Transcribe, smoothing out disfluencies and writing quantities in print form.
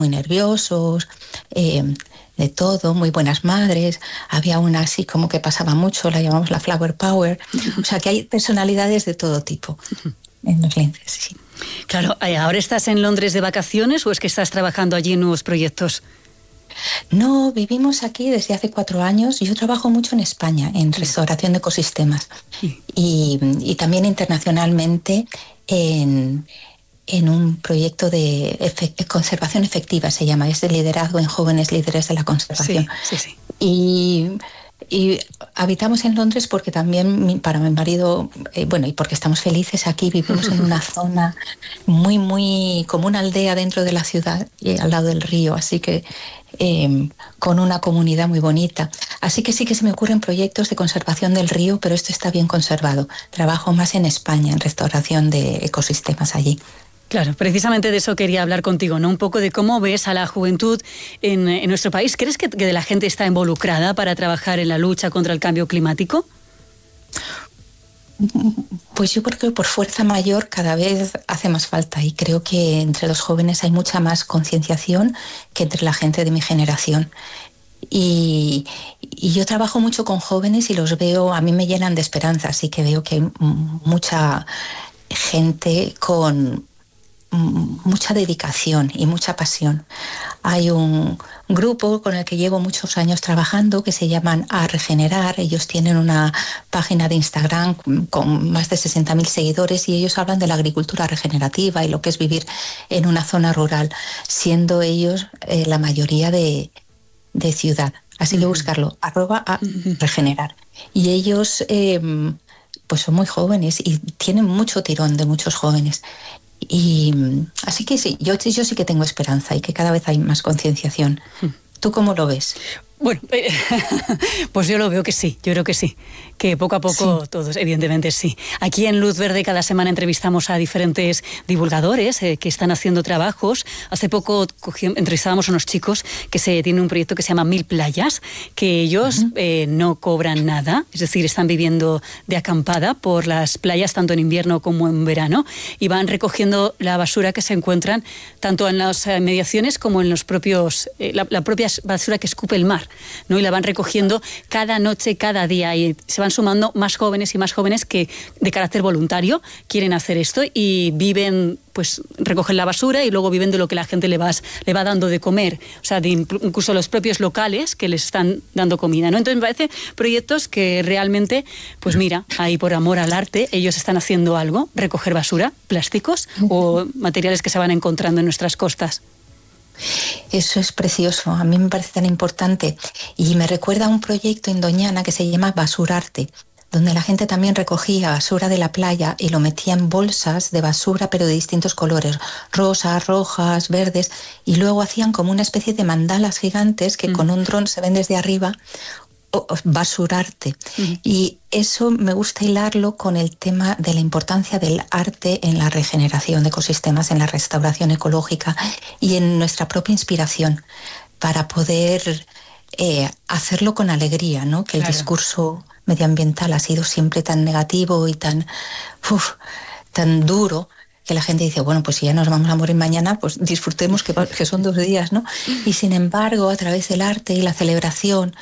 muy nerviosos, de todo, muy buenas madres. Había una así como que pasaba mucho, la llamamos la Flower Power. O sea que hay personalidades de todo tipo en los linces, sí. Claro, ¿ahora estás en Londres de vacaciones o es que estás trabajando allí en nuevos proyectos? No, vivimos aquí desde hace 4 años. Yo trabajo mucho en España, en restauración de ecosistemas. Y también internacionalmente en un proyecto de conservación efectiva, se llama, es de liderazgo en jóvenes líderes de la conservación. Sí. Y habitamos en Londres porque también para mi marido, y porque estamos felices aquí, vivimos en una zona muy, muy, como una aldea dentro de la ciudad, al lado del río, así que con una comunidad muy bonita. Así que sí que se me ocurren proyectos de conservación del río, pero esto está bien conservado. Trabajo más en España, en restauración de ecosistemas allí. Claro, precisamente de eso quería hablar contigo, ¿no? Un poco de cómo ves a la juventud en nuestro país. ¿Crees que la gente está involucrada para trabajar en la lucha contra el cambio climático? Pues yo creo que por fuerza mayor cada vez hace más falta, y creo que entre los jóvenes hay mucha más concienciación que entre la gente de mi generación. Y yo trabajo mucho con jóvenes y los veo, a mí me llenan de esperanza, así que veo que hay mucha gente con mucha dedicación y mucha pasión. Hay un grupo con el que llevo muchos años trabajando que se llaman A Regenerar. Ellos tienen una página de Instagram con más de 60.000 seguidores y ellos hablan de la agricultura regenerativa y lo que es vivir en una zona rural, siendo ellos la mayoría de ciudad. Así que buscarlo, @A_Regenerar. Y ellos pues son muy jóvenes y tienen mucho tirón de muchos jóvenes. Y así que sí, yo sí que tengo esperanza y que cada vez hay más concienciación. ¿Tú cómo lo ves? Bueno, pues yo lo veo que sí, yo creo que sí, que poco a poco todos, evidentemente sí. Aquí en Luz Verde cada semana entrevistamos a diferentes divulgadores que están haciendo trabajos. Hace poco entrevistábamos a unos chicos que tienen un proyecto que se llama 1000 playas, que ellos no cobran nada, es decir, están viviendo de acampada por las playas tanto en invierno como en verano y van recogiendo la basura que se encuentran tanto en las mediaciones como en los propios, la propia basura que escupe el mar, ¿no? Y la van recogiendo cada noche, cada día, y se van sumando más jóvenes y más jóvenes que de carácter voluntario quieren hacer esto y viven, pues recogen la basura y luego viven de lo que la gente le va dando de comer, o sea, incluso los propios locales que les están dando comida, ¿no? Entonces me parece proyectos que realmente, pues mira, ahí por amor al arte, ellos están haciendo algo, recoger basura, plásticos o materiales que se van encontrando en nuestras costas. Eso es precioso, a mí me parece tan importante y me recuerda a un proyecto en Doñana que se llama Basurarte, donde la gente también recogía basura de la playa y lo metía en bolsas de basura pero de distintos colores, rosas, rojas, verdes, y luego hacían como una especie de mandalas gigantes que con un dron se ven desde arriba. Basurarte. Y eso me gusta hilarlo con el tema de la importancia del arte en la regeneración de ecosistemas, en la restauración ecológica y en nuestra propia inspiración para poder hacerlo con alegría, ¿no? Que el discurso medioambiental ha sido siempre tan negativo y tan duro, que la gente dice, bueno, pues si ya nos vamos a morir mañana, pues disfrutemos que son 2 días, ¿no? Y sin embargo, a través del arte y la celebración